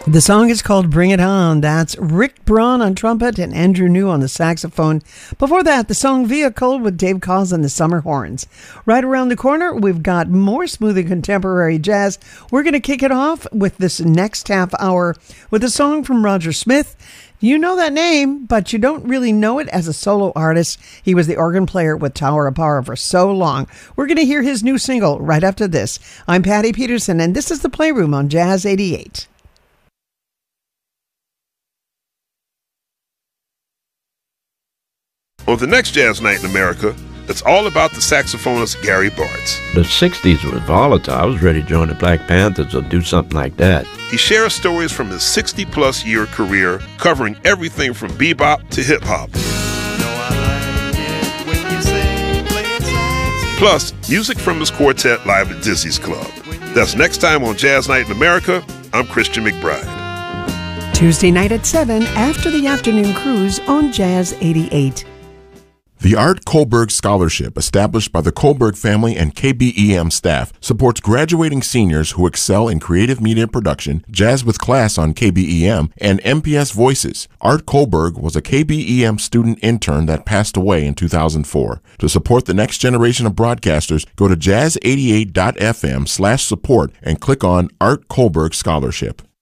The song is called Bring It On. That's Rick Braun on trumpet and Andrew New on the saxophone. Before that, the song Vehicle with Dave Koz and the Summer Horns. Right around the corner, we've got more smooth and contemporary jazz. We're going to kick it off with this next half hour with a song from Roger Smith. You know that name, but you don't really know it as a solo artist. He was the organ player with Tower of Power for so long. We're going to hear his new single right after this. I'm Patty Peterson, and this is The Playroom on Jazz 88. On the next Jazz Night in America, it's all about the saxophonist Gary Bartz. The 60s was volatile. I was ready to join the Black Panthers or do something like that. He shares stories from his 60-plus year career, covering everything from bebop to hip-hop. Plus, music from his quartet live at Dizzy's Club. That's next time on Jazz Night in America. I'm Christian McBride. Tuesday night at 7 after the afternoon cruise on Jazz 88. The Art Kohlberg Scholarship, established by the Kohlberg family and KBEM staff, supports graduating seniors who excel in creative media production, jazz with class on KBEM, and MPS Voices. Art Kohlberg was a KBEM student intern that passed away in 2004. To support the next generation of broadcasters, go to jazz88.fm/support and click on Art Kohlberg Scholarship.